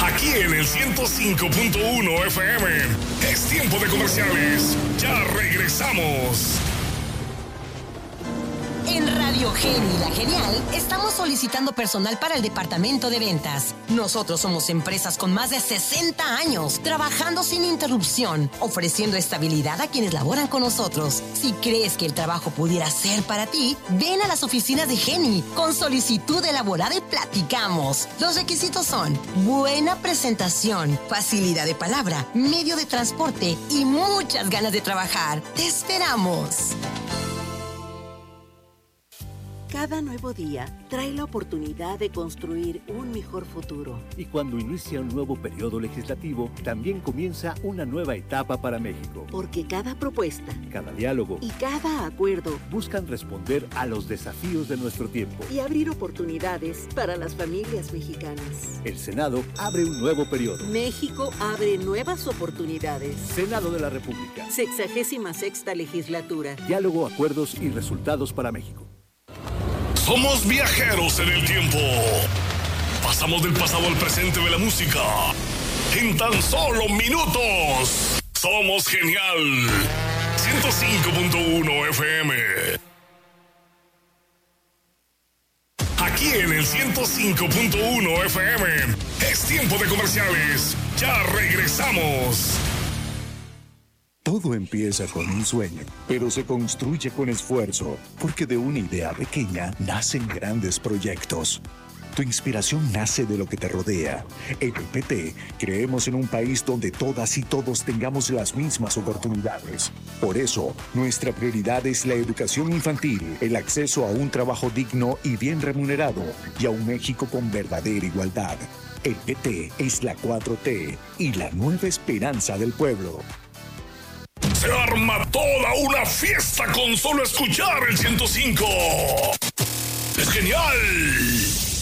Aquí en el 105.1 FM. Es tiempo de comerciales. Ya regresamos. En Radio Geni La Genial estamos solicitando personal para el departamento de ventas. Nosotros somos empresas con más de 60 años, trabajando sin interrupción, ofreciendo estabilidad a quienes laboran con nosotros. Si crees que el trabajo pudiera ser para ti, ven a las oficinas de Geni con solicitud elaborada y platicamos. Los requisitos son buena presentación, facilidad de palabra, medio de transporte y muchas ganas de trabajar. ¡Te esperamos! Cada nuevo día trae la oportunidad de construir un mejor futuro. Y cuando inicia un nuevo periodo legislativo, también comienza una nueva etapa para México. Porque cada propuesta, cada diálogo y cada acuerdo buscan responder a los desafíos de nuestro tiempo y abrir oportunidades para las familias mexicanas. El Senado abre un nuevo periodo. México abre nuevas oportunidades. Senado de la República. 66ª legislatura. Diálogo, acuerdos y resultados para México. Somos viajeros en el tiempo. Pasamos del pasado al presente de la música en tan solo minutos. Somos genial. 105.1 FM. Aquí en el 105.1 FM. Es tiempo de comerciales. Ya regresamos. Todo empieza con un sueño, pero se construye con esfuerzo, porque de una idea pequeña nacen grandes proyectos. Tu inspiración nace de lo que te rodea. En el PT creemos en un país donde todas y todos tengamos las mismas oportunidades. Por eso, nuestra prioridad es la educación infantil, el acceso a un trabajo digno y bien remunerado, y a un México con verdadera igualdad. El PT es la 4T y la nueva esperanza del pueblo. Se arma toda una fiesta con solo escuchar el 105. ¡Es genial!